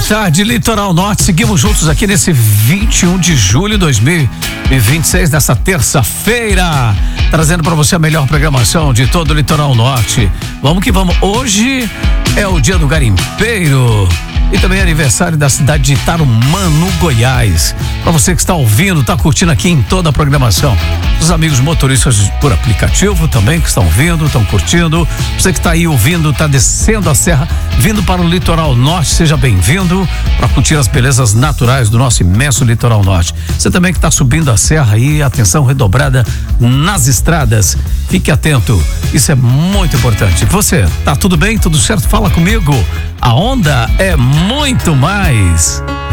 tarde, Litoral Norte. Seguimos juntos aqui nesse 21 de julho de 2026, nessa terça-feira, trazendo para você a melhor programação de todo o Litoral Norte. Vamos que vamos. Hoje é o dia do garimpeiro e também é aniversário da cidade de Tarumã, no Goiás. Para você que está ouvindo, está curtindo aqui em toda a programação. Os amigos motoristas por aplicativo também que estão ouvindo, estão curtindo. Você que está aí ouvindo, está descendo a serra, vindo para o Litoral Norte, seja bem-vindo para curtir as belezas naturais do nosso imenso Litoral Norte. Você também que está subindo a serra aí, atenção redobrada nas estradas. Fique atento, isso é muito importante. Você, tá tudo bem? Tudo certo? Fala comigo. A onda é muito mais.